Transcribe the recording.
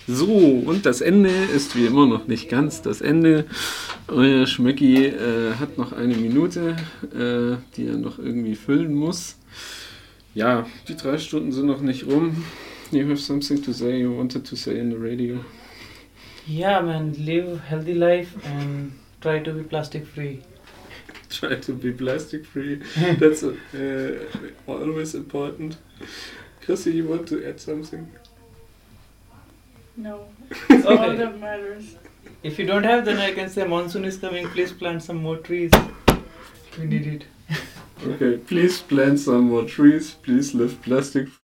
So, und das Ende ist wie immer noch nicht ganz das Ende. Euer Schmöcki hat noch eine Minute, die er noch irgendwie füllen muss. Ja, die 3 Stunden sind noch nicht rum. You have something to say you wanted to say in the radio? Yeah, man, live healthy life and try to be plastic free. Try to be plastic free. That's always important. Chrissy, you want to add something? No, it's all that matters. If you don't have, then I can say monsoon is coming. Please plant some more trees. We need it. Okay, please plant some more trees. Please live plastic free.